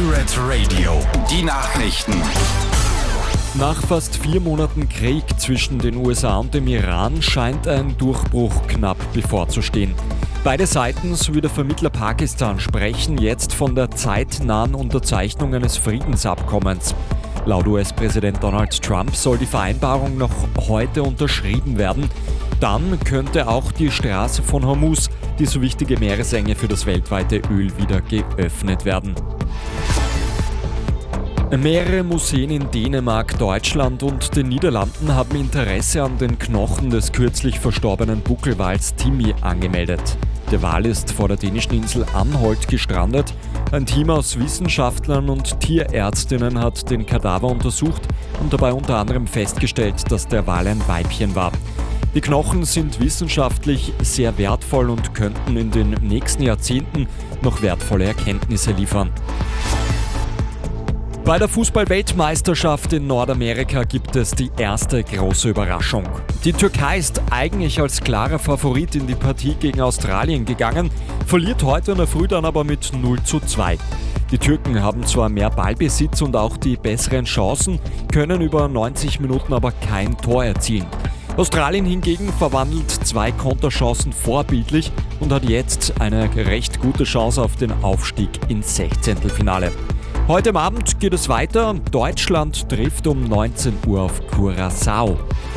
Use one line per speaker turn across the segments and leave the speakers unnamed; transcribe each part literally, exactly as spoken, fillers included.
Pirate Radio, die Nachrichten.
Nach fast vier Monaten Krieg zwischen den U S A und dem Iran scheint ein Durchbruch knapp bevorzustehen. Beide Seiten sowie der Vermittler Pakistan sprechen jetzt von der zeitnahen Unterzeichnung eines Friedensabkommens. Laut U S-Präsident Donald Trump soll die Vereinbarung noch heute unterschrieben werden. Dann könnte auch die Straße von Hormuz, die so wichtige Meeresenge für das weltweite Öl, wieder geöffnet werden. Mehrere Museen in Dänemark, Deutschland und den Niederlanden haben Interesse an den Knochen des kürzlich verstorbenen Buckelwals Timmy angemeldet. Der Wal ist vor der dänischen Insel Anholt gestrandet. Ein Team aus Wissenschaftlern und Tierärztinnen hat den Kadaver untersucht und dabei unter anderem festgestellt, dass der Wal ein Weibchen war. Die Knochen sind wissenschaftlich sehr wertvoll und könnten in den nächsten Jahrzehnten noch wertvolle Erkenntnisse liefern. Bei der Fußball-Weltmeisterschaft in Nordamerika gibt es die erste große Überraschung. Die Türkei ist eigentlich als klarer Favorit in die Partie gegen Australien gegangen, verliert heute in der Früh dann aber mit null zu zwei. Die Türken haben zwar mehr Ballbesitz und auch die besseren Chancen, können über neunzig Minuten aber kein Tor erzielen. Australien hingegen verwandelt zwei Konterchancen vorbildlich und hat jetzt eine recht gute Chance auf den Aufstieg ins Sechzehntelfinale. Heute am Abend geht es weiter. Deutschland trifft um neunzehn Uhr auf Curaçao.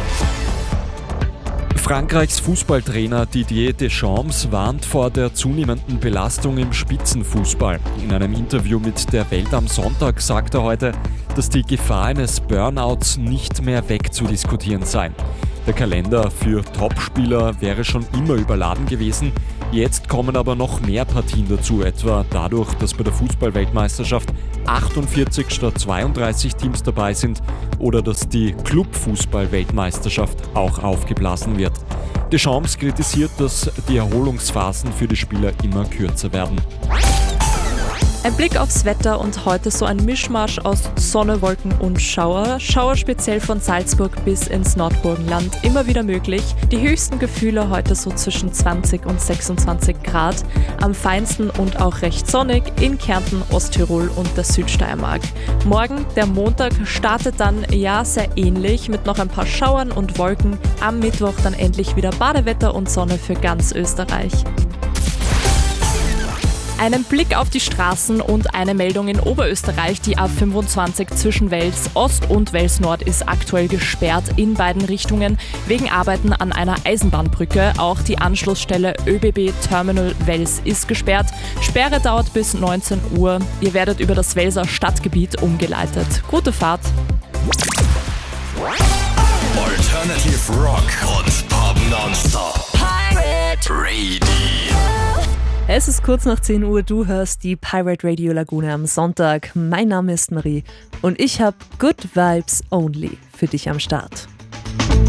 Frankreichs Fußballtrainer Didier Deschamps warnt vor der zunehmenden Belastung im Spitzenfußball. In einem Interview mit der Welt am Sonntag sagt er heute, dass die Gefahr eines Burnouts nicht mehr wegzudiskutieren sei. Der Kalender für Topspieler wäre schon immer überladen gewesen. Jetzt kommen aber noch mehr Partien dazu, etwa dadurch, dass bei der Fußball-Weltmeisterschaft achtundvierzig statt zweiunddreißig Teams dabei sind oder dass die Club-Fußball-Weltmeisterschaft auch aufgeblasen wird. Deschamps kritisiert, dass die Erholungsphasen für die Spieler immer kürzer werden.
Ein Blick aufs Wetter und heute so ein Mischmasch aus Sonne, Wolken und Schauer. Schauer speziell von Salzburg bis ins Nordburgenland immer wieder möglich. Die höchsten Gefühle heute so zwischen zwanzig und sechsundzwanzig Grad. Am feinsten und auch recht sonnig in Kärnten, Osttirol und der Südsteiermark. Morgen, der Montag, startet dann ja sehr ähnlich mit noch ein paar Schauern und Wolken. Am Mittwoch dann endlich wieder Badewetter und Sonne für ganz Österreich. Einen Blick auf die Straßen und eine Meldung in Oberösterreich. Die A fünfundzwanzig zwischen Wels Ost und Wels Nord ist aktuell gesperrt in beiden Richtungen wegen Arbeiten an einer Eisenbahnbrücke. Auch die Anschlussstelle ÖBB Terminal Wels ist gesperrt. Sperre dauert bis neunzehn Uhr. Ihr werdet über das Welser Stadtgebiet umgeleitet. Gute Fahrt!
Alternative Rock und Pop nonstop. Pirate Radio.
Es ist kurz nach zehn Uhr, du hörst die Pirate Radio Lagune am Sonntag. Mein Name ist Marie und ich habe Good Vibes Only für dich am Start.